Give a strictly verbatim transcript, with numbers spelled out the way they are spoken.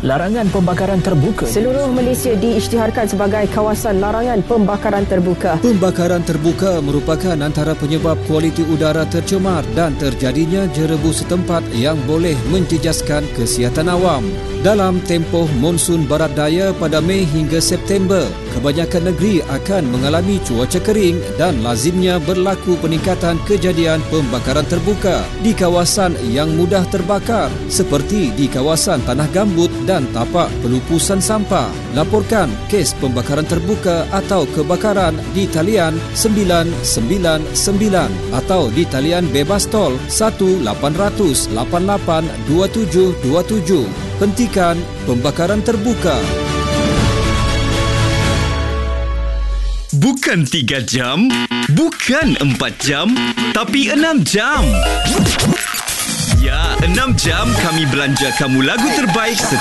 larangan pembakaran terbuka. Seluruh Malaysia diisytiharkan sebagai kawasan larangan pembakaran terbuka. Pembakaran terbuka merupakan antara penyebab kualiti udara tercemar dan terjadinya jerebu setempat yang boleh menjejaskan kesihatan awam. Dalam tempoh monsun barat daya pada Mei hingga September, kebanyakan negeri akan mengalami cuaca kering dan lazimnya berlaku peningkatan kejadian pembakaran terbuka di kawasan yang mudah terbakar seperti di kawasan tanah gambut dan tapak pelupusan sampah. Laporkan kes pembakaran terbuka atau kebakaran di talian sembilan sembilan sembilan atau di talian bebas tol satu lapan kosong kosong lapan lapan dua tujuh dua tujuh. Hentikan pembakaran terbuka. Bukan tiga jam, bukan empat jam, tapi enam jam. Ya, enam jam kami belanja kamu lagu terbaik